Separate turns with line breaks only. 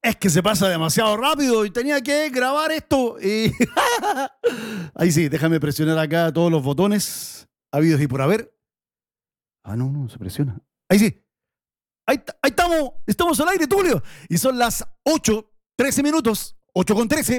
Es que se pasa demasiado rápido y tenía que grabar esto. Y ahí sí, déjame presionar acá todos los botones habidos y por haber. Ah, no, no, se presiona. Ahí sí. Ahí estamos al aire, Tulio. Y son las 8:13 minutos, 8:13.